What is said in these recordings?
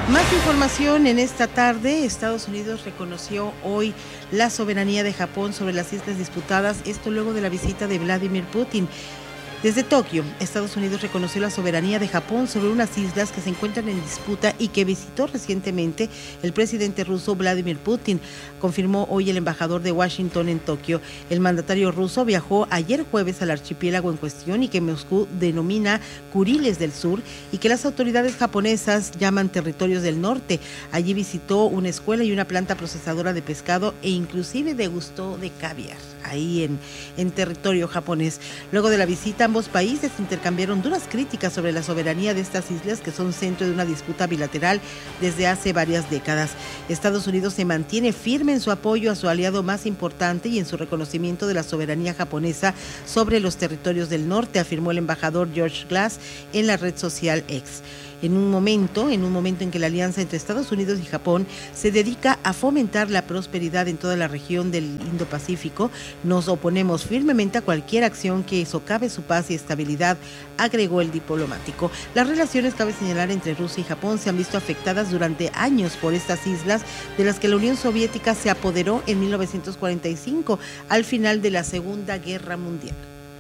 Más información en esta tarde. Estados Unidos reconoció hoy la soberanía de Japón sobre las islas disputadas, esto luego de la visita de Vladimir Putin. Desde Tokio, Estados Unidos reconoció la soberanía de Japón sobre unas islas que se encuentran en disputa y que visitó recientemente el presidente ruso Vladimir Putin, confirmó hoy el embajador de Washington en Tokio. El mandatario ruso viajó ayer jueves al archipiélago en cuestión y que Moscú denomina Kuriles del Sur y que las autoridades japonesas llaman territorios del norte. Allí visitó una escuela y una planta procesadora de pescado e inclusive degustó de caviar ahí en territorio japonés. Luego de la visita, ambos países intercambiaron duras críticas sobre la soberanía de estas islas que son centro de una disputa bilateral desde hace varias décadas. Estados Unidos se mantiene firme en su apoyo a su aliado más importante y en su reconocimiento de la soberanía japonesa sobre los territorios del norte, afirmó el embajador George Glass en la red social X. En un momento en que la alianza entre Estados Unidos y Japón se dedica a fomentar la prosperidad en toda la región del Indo-Pacífico, nos oponemos firmemente a cualquier acción que socave su paz y estabilidad, agregó el diplomático. Las relaciones, cabe señalar, entre Rusia y Japón se han visto afectadas durante años por estas islas de las que la Unión Soviética se apoderó en 1945, al final de la Segunda Guerra Mundial.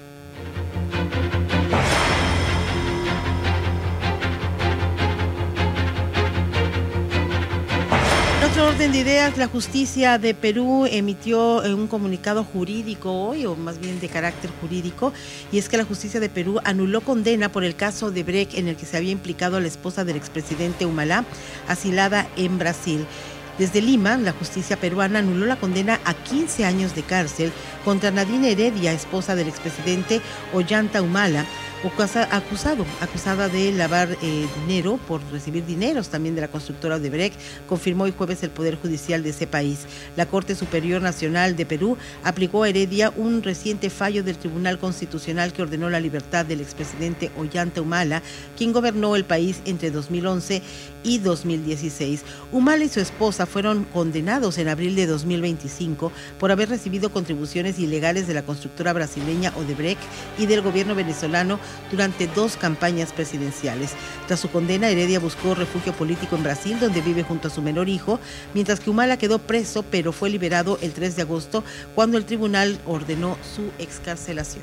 En otro orden de ideas, la justicia de Perú emitió un comunicado jurídico hoy, o más bien de carácter jurídico, y es que la justicia de Perú anuló condena por el caso Odebrecht en el que se había implicado a la esposa del expresidente Humala, asilada en Brasil. Desde Lima, la justicia peruana anuló la condena a 15 años de cárcel contra Nadine Heredia, esposa del expresidente Ollanta Humala, acusada de lavar dinero por recibir dineros también de la constructora Odebrecht, confirmó hoy jueves el Poder Judicial de ese país. La Corte Superior Nacional de Perú aplicó a Heredia un reciente fallo del Tribunal Constitucional que ordenó la libertad del expresidente Ollanta Humala, quien gobernó el país entre 2011 y 2016. Humala y su esposa fueron condenados en abril de 2025 por haber recibido contribuciones ilegales de la constructora brasileña Odebrecht y del gobierno venezolano durante 2 campañas presidenciales. Tras su condena, Heredia buscó refugio político en Brasil, donde vive junto a su menor hijo, mientras que Humala quedó preso, pero fue liberado el 3 de agosto, cuando el tribunal ordenó su excarcelación.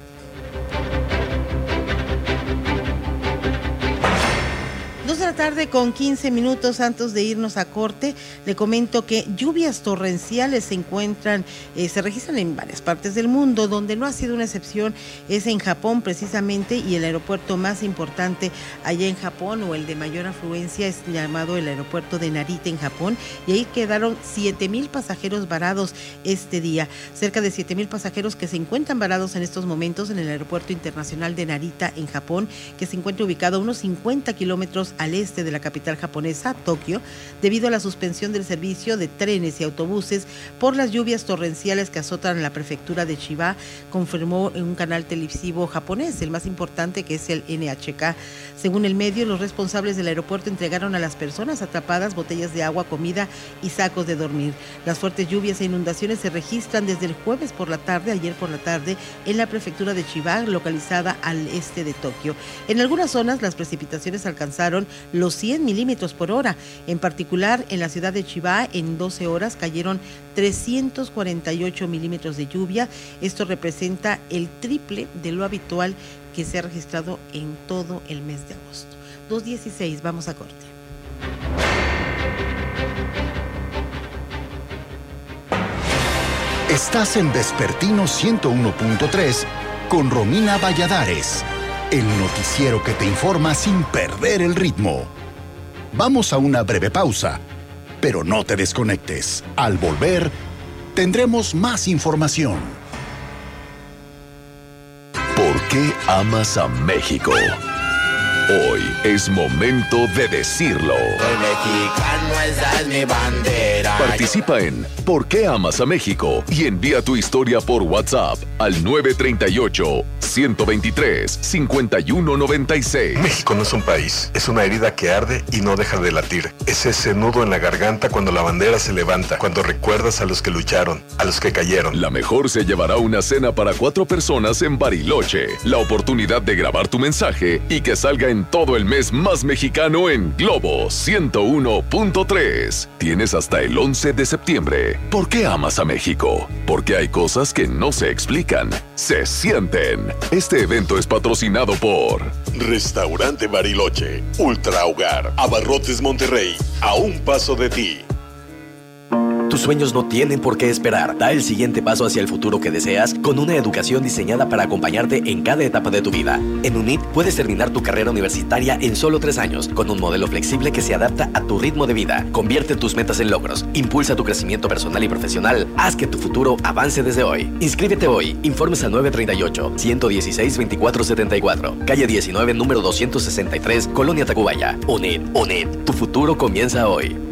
2:15 p.m. Antes de irnos a corte, le comento que lluvias torrenciales se registran en varias partes del mundo. Donde no ha sido una excepción es en Japón precisamente, y el aeropuerto más importante allá en Japón, o el de mayor afluencia, es llamado el aeropuerto de Narita en Japón, y ahí quedaron 7,000 pasajeros varados este día. Cerca de 7,000 pasajeros que se encuentran varados en estos momentos en el aeropuerto internacional de Narita en Japón, que se encuentra ubicado a unos 50 kilómetros al este de la capital japonesa, Tokio, debido a la suspensión del servicio de trenes y autobuses por las lluvias torrenciales que azotan la prefectura de Chiba, confirmó en un canal televisivo japonés, el más importante, que es el NHK. Según el medio, los responsables del aeropuerto entregaron a las personas atrapadas botellas de agua, comida y sacos de dormir. Las fuertes lluvias e inundaciones se registran desde el jueves por la tarde, ayer por la tarde, en la prefectura de Chiba, localizada al este de Tokio. En algunas zonas las precipitaciones alcanzaron los 100 milímetros por hora. En particular, en la ciudad de Chiba, en 12 horas cayeron 348 milímetros de lluvia. Esto representa el triple de lo habitual que se ha registrado en todo el mes de agosto. 2:16, vamos a corte. Estás en Vespertino 101.3 con Romina Valladares, el noticiero que te informa sin perder el ritmo. Vamos a una breve pausa, pero no te desconectes. Al volver, tendremos más información. ¿Por qué amas a México? Hoy es momento de decirlo. Soy mexicano, esa es mi bandera. Participa en ¿Por qué amas a México? Y envía tu historia por WhatsApp al 938-123-5196. México no es un país, es una herida que arde y no deja de latir. Es ese nudo en la garganta cuando la bandera se levanta, cuando recuerdas a los que lucharon, a los que cayeron. La mejor se llevará una cena para 4 personas en Bariloche. La oportunidad de grabar tu mensaje y que salga en en todo el mes más mexicano en Globo 101.3. Tienes hasta el 11 de septiembre. ¿Por qué amas a México? Porque hay cosas que no se explican, se sienten. Este evento es patrocinado por Restaurante Bariloche, Ultra Hogar, Abarrotes Monterrey, a un paso de ti. Tus sueños no tienen por qué esperar. Da el siguiente paso hacia el futuro que deseas con una educación diseñada para acompañarte en cada etapa de tu vida. En UNIT puedes terminar tu carrera universitaria en solo 3 años, con un modelo flexible que se adapta a tu ritmo de vida. Convierte tus metas en logros, impulsa tu crecimiento personal y profesional, haz que tu futuro avance desde hoy. Inscríbete hoy. Informes al 938-116-2474, calle 19, número 263, Colonia Tacubaya. UNIT, tu futuro comienza hoy.